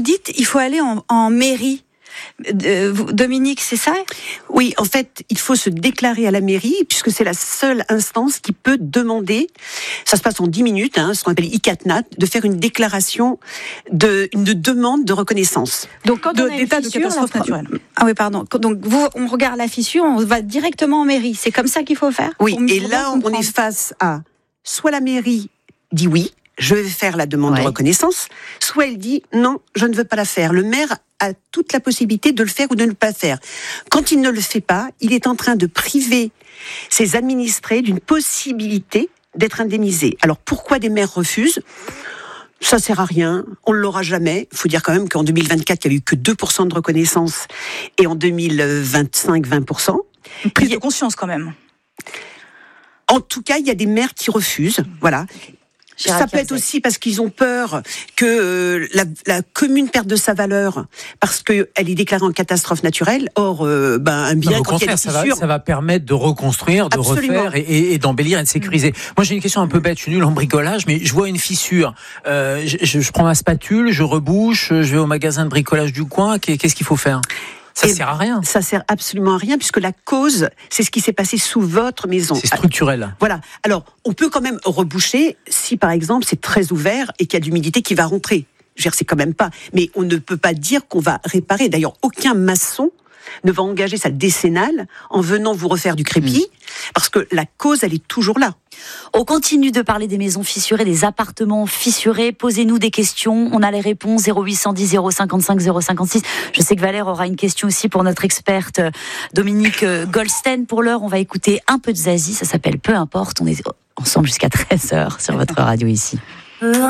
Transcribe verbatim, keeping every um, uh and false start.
dites il faut aller en, en mairie. Euh, Dominique, c'est ça ? Oui, en fait, il faut se déclarer à la mairie, puisque c'est la seule instance qui peut demander, ça se passe en dix minutes, hein, ce qu'on appelle I C A T N A T, de faire une déclaration de, une de demande de reconnaissance. Donc, quand de, on a une d'état fissure, de catastrophe la... naturelle. Ah oui, pardon. Donc, vous, on regarde la fissure, on va directement en mairie. C'est comme ça qu'il faut faire ? Oui, Pour, et pour là, on est face à, soit la mairie dit oui, je vais faire la demande ouais. de reconnaissance, soit elle dit non, je ne veux pas la faire. Le maire a toute la possibilité de le faire ou de ne pas le faire. Quand il ne le fait pas, il est en train de priver ses administrés d'une possibilité d'être indemnisés. Alors pourquoi des maires refusent ? Ça sert à rien, on ne l'aura jamais. Il faut dire quand même qu'en deux mille vingt-quatre, il n'y a eu que deux pour cent de reconnaissance et en deux mille vingt-cinq, vingt pour cent. Une prise de conscience quand même. En tout cas, il y a des maires qui refusent, voilà. Ça peut être aussi parce qu'ils ont peur que euh, la, la commune perde de sa valeur parce qu'elle est déclarée en catastrophe naturelle. Or, euh, ben, un bien, non, quand il y a des ça, va, fissures... ça va permettre de reconstruire, de Absolument. refaire et, et, et d'embellir et de sécuriser. Mmh. Moi, j'ai une question un peu bête. Je suis nul en bricolage, mais je vois une fissure. Euh, je, je, je prends ma spatule, je rebouche, je vais au magasin de bricolage du coin. Qu'est-ce qu'il faut faire ? Ça et sert à rien. Ça sert absolument à rien puisque la cause, c'est ce qui s'est passé sous votre maison. C'est structurel. Voilà. Alors, on peut quand même reboucher si, par exemple, c'est très ouvert et qu'il y a de l'humidité qui va rentrer. Je veux dire, c'est quand même pas. Mais on ne peut pas dire qu'on va réparer. D'ailleurs, aucun maçon ne va engager sa décennale en venant vous refaire du crépi, mmh. parce que la cause, elle est toujours là. On continue de parler des maisons fissurées, des appartements fissurés. Posez-nous des questions. On a les réponses zéro huit cent dix, zéro cinquante-cinq, zéro cinquante-six. Je sais que Valère aura une question aussi pour notre experte Dominique Goldstein. Pour l'heure, on va écouter un peu de Zazie. Ça s'appelle Peu importe. On est ensemble jusqu'à treize heures sur votre radio ici.